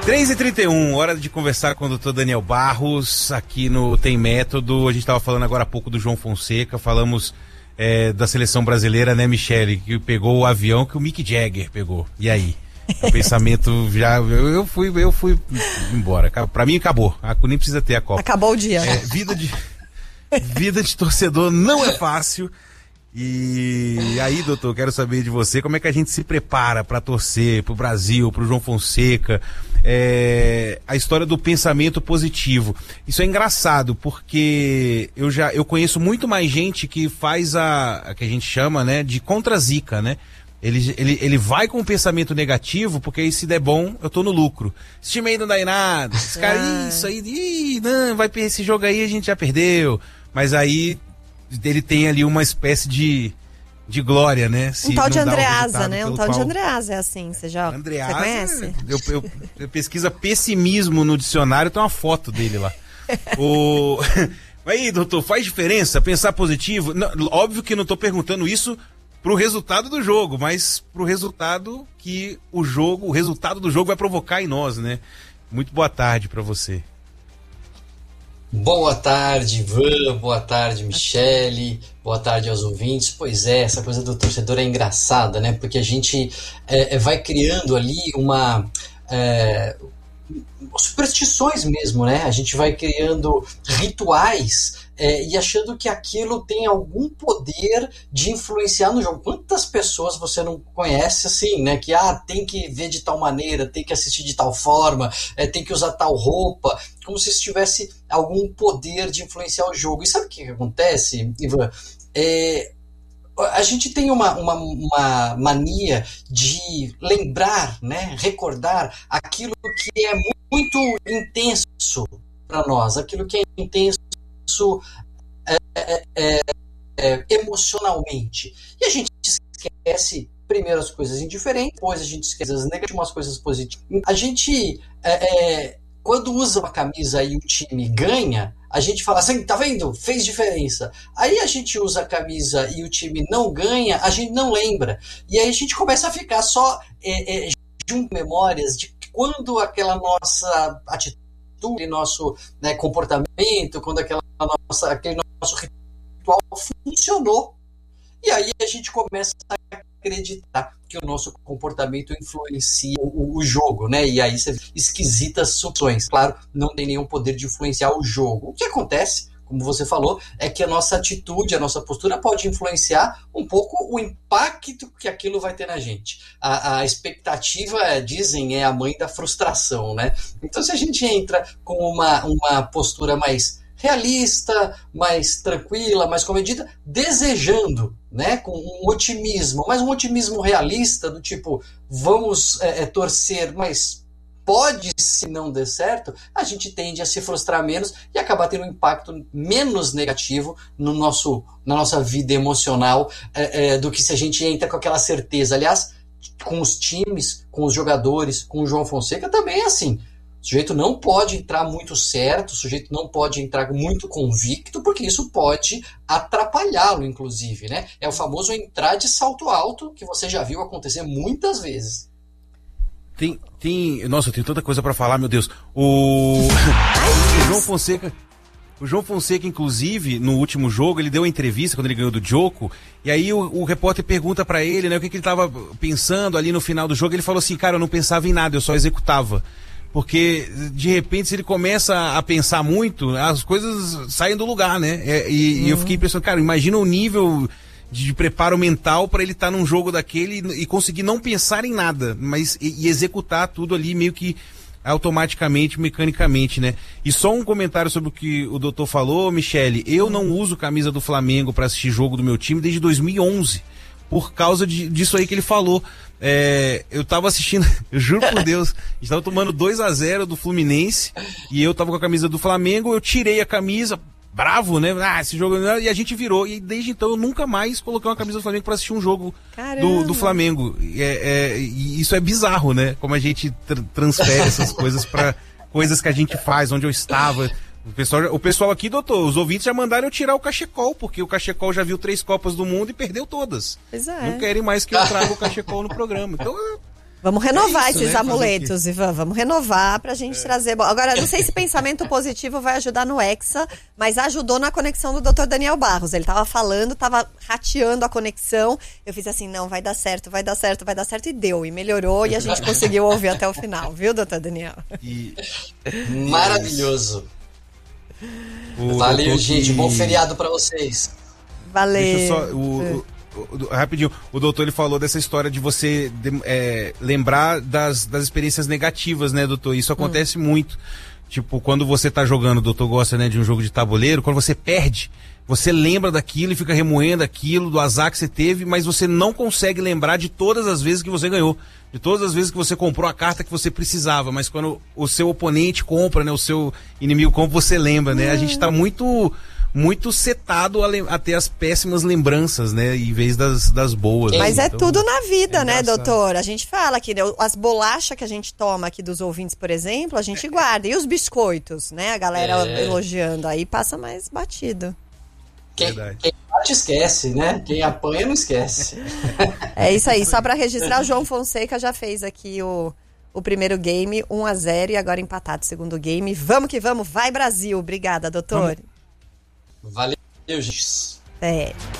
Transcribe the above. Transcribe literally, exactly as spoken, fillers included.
três e trinta e um, hora de conversar com o doutor Daniel Barros, aqui no Tem Método. A gente estava falando agora há pouco do João Fonseca, falamos é, da seleção brasileira, né, Michele, que pegou o avião que o Mick Jagger pegou. E aí? O pensamento já... Eu, eu, fui, eu fui embora. Pra mim acabou. Nem precisa ter a Copa. Acabou o dia. É, vida de, vida de torcedor não é fácil. E aí, doutor, quero saber de você, como é que a gente se prepara para torcer pro Brasil, pro João Fonseca, é, a história do pensamento positivo. Isso é engraçado, porque eu já eu conheço muito mais gente que faz a, a que a gente chama, né, de contra-zica, né? Ele, ele, ele vai com um pensamento negativo, porque aí se der bom, eu tô no lucro. Esse time aí não dá em nada, esse cara, Ah. isso aí, ih, não, vai perder esse jogo aí, a gente já perdeu. Mas aí ele tem ali uma espécie de, de glória, né? Se Um tal de não dá o Andreasa, resultado né? Um pelo tal de qual- Andreasa é assim, você já Andreasa, você conhece? Eu, eu, eu pesquisa pessimismo no dicionário, tem uma foto dele lá. o... Aí, doutor, faz diferença pensar positivo? Não, óbvio que não estou perguntando isso pro resultado do jogo, mas pro resultado que o jogo, o resultado do jogo vai provocar em nós, né? Muito boa tarde para você. Boa tarde, Ivan, boa tarde, Michele, boa tarde aos ouvintes. Pois é, essa coisa do torcedor é engraçada, né? Porque a gente é, vai criando ali uma... É, superstições mesmo, né? A gente vai criando rituais é, e achando que aquilo tem algum poder de influenciar no jogo. Quantas pessoas você não conhece assim, né? Que ah, tem que ver de tal maneira, tem que assistir de tal forma, é, tem que usar tal roupa, como se isso tivesse algum poder de influenciar o jogo. E sabe o que, que acontece, Ivan? É, a gente tem uma, uma, uma mania de lembrar, né, recordar aquilo que é muito intenso para nós, aquilo que é intenso é, é, é, é, emocionalmente. E a gente esquece primeiro as coisas indiferentes, depois a gente esquece as negativas, as coisas positivas. A gente, é, é, quando usa uma camisa e o time ganha, a gente fala assim, tá vendo? Fez diferença. Aí a gente usa a camisa e o time não ganha, a gente não lembra. E aí a gente começa a ficar só é, é, junto memórias de quando aquela nossa atitude, nosso, né, comportamento, quando aquela nossa, aquele nosso ritual funcionou. E aí a gente começa a acreditar que o nosso comportamento influencia o, o jogo, né? E aí você esquisitas soluções. Claro, não tem nenhum poder de influenciar o jogo. O que acontece, como você falou, é que a nossa atitude, a nossa postura pode influenciar um pouco o impacto que aquilo vai ter na gente. A, a expectativa, dizem, é a mãe da frustração, né? Então, se a gente entra com uma, uma postura mais realista, mais tranquila, mais comedida, desejando, né, com um otimismo, mas um otimismo realista, do tipo, vamos é, é, torcer, mas pode, se não der certo, a gente tende a se frustrar menos e acabar tendo um impacto menos negativo no nosso, na nossa vida emocional é, é, do que se a gente entra com aquela certeza. Aliás, com os times, com os jogadores, com o João Fonseca também é assim. O sujeito não pode entrar muito certo, o sujeito não pode entrar muito convicto, porque isso pode atrapalhá-lo, inclusive, né? É o famoso entrar de salto alto, que você já viu acontecer muitas vezes. Tem, tem... Nossa, eu tenho tanta coisa pra falar, meu Deus. O, o João Fonseca... O João Fonseca, inclusive, no último jogo, ele deu uma entrevista quando ele ganhou do Djoko, e aí o, o repórter pergunta pra ele, né, o que, que ele tava pensando ali no final do jogo. Ele falou assim, cara, eu não pensava em nada, eu só executava. Porque, de repente, se ele começa a pensar muito, as coisas saem do lugar, né? É, e, uhum. e eu fiquei pensando, cara, imagina o nível de, de preparo mental para ele estar tá num jogo daquele e, e conseguir não pensar em nada, mas e, e executar tudo ali meio que automaticamente, mecanicamente, né? E só um comentário sobre o que o doutor falou, Michele, eu não uso camisa do Flamengo para assistir jogo do meu time desde dois mil e onze, por causa de, disso aí que ele falou. É, eu tava assistindo, eu juro por Deus, a gente tava tomando dois a zero do Fluminense e eu tava com a camisa do Flamengo, eu tirei a camisa, bravo, né? Ah, esse jogo, e a gente virou. E desde então eu nunca mais coloquei uma camisa do Flamengo pra assistir um jogo do, do Flamengo. É, é, e isso é bizarro, né? Como a gente tr- transfere essas coisas pra coisas que a gente faz, onde eu estava. O pessoal, o pessoal aqui, doutor, os ouvintes já mandaram eu tirar o cachecol, porque o cachecol já viu três Copas do Mundo e perdeu todas. Pois é. Não querem mais que eu traga o cachecol no programa. Então, Vamos renovar É isso, esses né? amuletos, Ivan. Vamos renovar pra gente é. trazer... Agora, não sei se pensamento positivo vai ajudar no Hexa, mas ajudou na conexão do doutor Daniel Barros. Ele tava falando, tava rateando a conexão. Eu fiz assim, não, vai dar certo, vai dar certo, vai dar certo. E deu, e melhorou, e a gente conseguiu ouvir até o final. Viu, doutor Daniel? E... Maravilhoso. O Valeu, que... gente. Bom feriado pra vocês. Valeu. Deixa eu só... O, o... Rapidinho, o doutor ele falou dessa história de você é, lembrar das, das experiências negativas, né, doutor? Isso acontece hum. muito. Tipo, quando você tá jogando, o doutor gosta, né, de um jogo de tabuleiro, quando você perde, você lembra daquilo e fica remoendo aquilo, do azar que você teve, mas você não consegue lembrar de todas as vezes que você ganhou. De todas as vezes que você comprou a carta que você precisava. Mas quando o seu oponente compra, né, o seu inimigo compra, você lembra, né? Hum. A gente tá muito... muito setado a, a ter as péssimas lembranças, né? Em vez das, das boas. Mas né? é então, tudo na vida, é né, engraçado. doutor? A gente fala que né, as bolachas que a gente toma aqui dos ouvintes, por exemplo, a gente guarda. E os biscoitos, né? A galera é. elogiando. Aí passa mais batido. Quem, quem bate esquece, né? Quem apanha não esquece. É isso aí. Só pra registrar, o João Fonseca já fez aqui o... O primeiro game, um a zero, e agora empatado o segundo game. Vamos que vamos, vai Brasil. Obrigada, doutor. Valeu, gente. É.